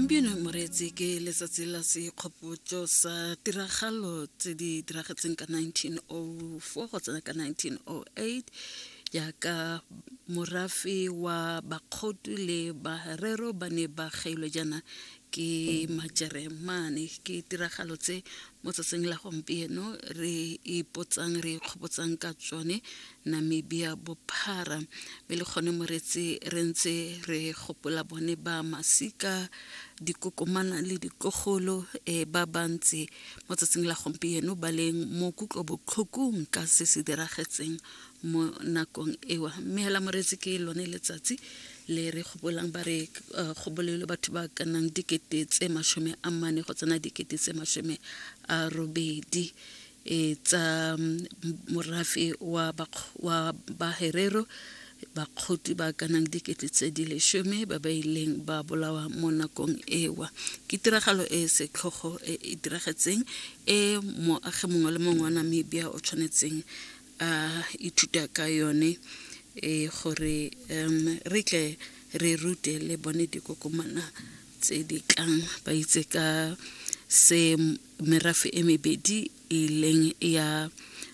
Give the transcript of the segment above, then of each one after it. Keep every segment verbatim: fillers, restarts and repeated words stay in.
Gompieno moretsi ke letsatsi la sekgopotso sa tiragalo tse di diragetseng ka nineteen oh four go tsena ka nineteen oh eight yaka morafi wa bakgotu le baherero ba ne ba kgailwe jana ke Majeremane. Ke tiragalo tse mo tsatsing la gompieno re ipotsang re kgobotsang ka tsone Namibia bophara be le gone moretsi re ntse re gopola bone ba masika dikokomana le dikogolo e ba bantsi mo tsatsing la gompieno ba leng mo kutlo botlhokong ka se se diragetseng mo nakong ewa. Mme hela moretsi ke lone letsatsi le re gopolang ba re gobolelo batho ba kanang dikete tse mashome a mane go tsena dikete tse mashome a robedi e tsa morafi wa wa baherero bakgoti ba kanang dikete tse di leshome ba ba ileng ba bolawa mo nakong ewa. Ke tiragalo e se tlhogo e diragetseng e mo age mongwe le mongwe wa Namibia o tshwanetseng a ithuta ka yone e gore um re tle re rute le bone dikokomana tse di tlang ba itse ka se merafe e mebedi e leng ya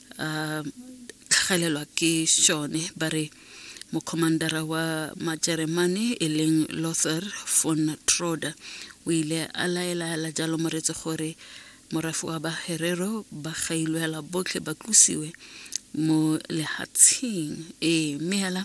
tlhagelelwa ke shone ba re mo commandera wa Majeremane e leng Lothar von Troda o ile a laela la jalo moretsi gore morafi wa baherero ba gailwela botlhe ba tlusiwe mo lehatsheng e mela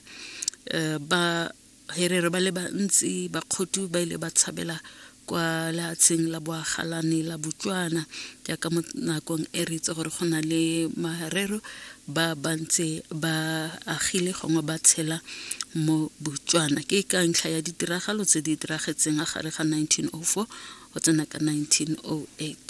ba herero ba le bantsi ba kgotu ba ile ba tshabela kwa lehatsheng la boagalane la Botswana jaaka mo nakong e re itse gore gona le maherero ba bantsi ba agile gongwe ba tshela mo Botswana. Ke ka ntlha ya ditiragalo tse di diragetseng a gare ga nineteen oh four go tsena ka nineteen oh eight.